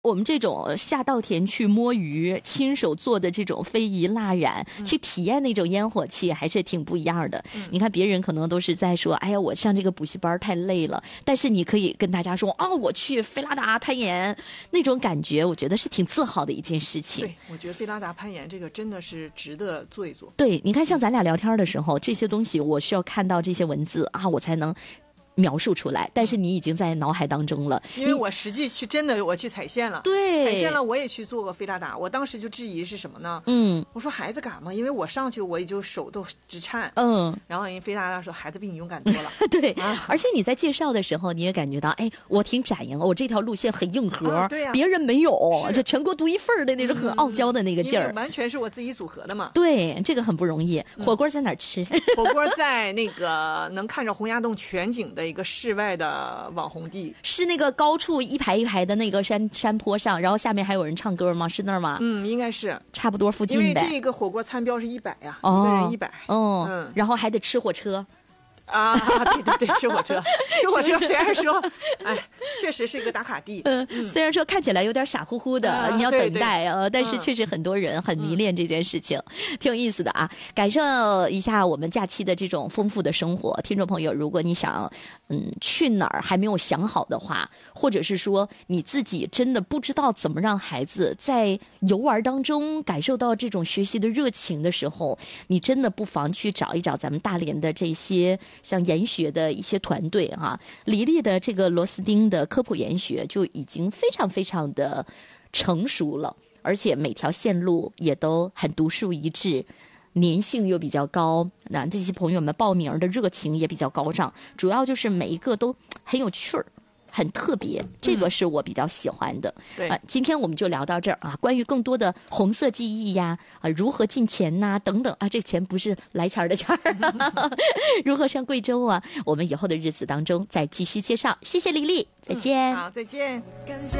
我们这种下稻田去摸鱼，亲手做的这种非遗蜡染，去体验那种烟火气，还是挺不一样的。你看别人可能都是在说，哎呀，我上这个补习班太累了，但是你可以跟大家说，哦，我去菲拉达攀岩，那种感觉，我觉得是挺自豪的一件事情。 对，我觉得菲拉达攀岩这个真的是值得做一做。 对，你看像咱俩聊天的时候，这些东西我需要看到这些文字啊，我才能描述出来，但是你已经在脑海当中了， 因为我实际去真的我去踩线了， 对， 踩线了，我也去做过菲拉达，我当时就质疑是什么呢？我说孩子敢吗？因为我上去我也就手都直颤，然后人菲拉达说孩子比你勇敢多了， 对，而且你在介绍的时候你也感觉到，哎，我挺展迎，我这条路线很硬核， 对呀， 别人没有，就全国独一份的那种很傲娇的那个劲儿， 完全是我自己组合的嘛。 对，这个很不容易。火锅在哪儿吃？ 火锅在那个能看着洪崖洞全景的一个室外的网红地， 是那个高处一排一排的那个山坡上，然后下面还有人唱歌吗？是那儿吗？ 应该是差不多附近呗。 因为这个火锅餐标是100呀，一个人100。 然后还得吃火车。 啊，对，吃火车，虽然说，哎，确实是一个打卡地。 虽然说看起来有点傻乎乎的，你要等待但是确实很多人很迷恋这件事情，挺有意思的啊。感受一下我们假期的这种丰富的生活，听众朋友，如果你想去哪儿还没有想好的话，或者是说你自己真的不知道怎么让孩子在游玩当中感受到这种学习的热情的时候，你真的不妨去找一找咱们大连的这些像研学的一些团队啊，黎丽的这个螺丝钉的科普研学就已经非常非常的成熟了，而且每条线路也都很独树一帜，粘性又比较高，那这些朋友们报名的热情也比较高涨，主要就是每一个都很有趣儿，很特别，这个是我比较喜欢的。 对， 今天我们就聊到这儿啊。关于更多的红色记忆呀，如何进钱呐，等等啊，这钱不是来钱的钱如何上贵州啊，我们以后的日子当中再继续介绍。谢谢李丽，再见。 好，再见。感觉